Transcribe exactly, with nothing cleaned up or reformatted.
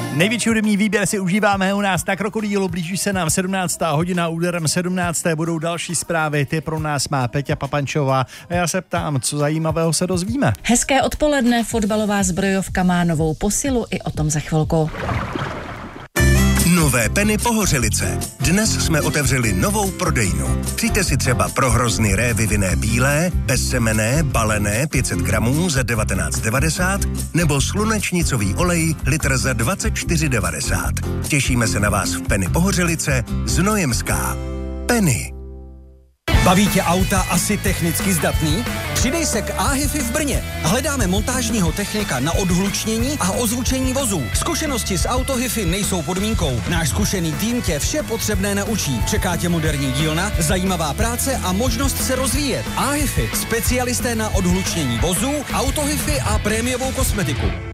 Největší hudební výběr si užíváme u nás na Krokodýlu, blíží se nám sedmnáctá hodina, úderem sedmnácté budou další zprávy, ty pro nás má Peťa Papančová a já se ptám, co zajímavého se dozvíme. Hezké odpoledne, fotbalová zbrojovka má novou posilu, i o tom za chvilku. Nové Penny Pohořelice. Dnes jsme otevřeli novou prodejnu. Přijďte si třeba pro hrozny révy vinné bílé, bezsemenné, balené pět set gramů za devatenáct devadesát nebo slunečnicový olej litr za dvacet čtyři devadesát. Těšíme se na vás v Penny Pohořelice, Znojemská. Penny. Baví tě auta asi technicky zdatný? Přidej se k AHIFI v Brně. Hledáme montážního technika na odhlučnění a ozvučení vozů. Zkušenosti s AutoHiFi nejsou podmínkou. Náš zkušený tým tě vše potřebné naučí. Čeká tě moderní dílna, zajímavá práce a možnost se rozvíjet. AHIFI, specialisté na odhlučnění vozů, AutoHiFi a prémiovou kosmetiku.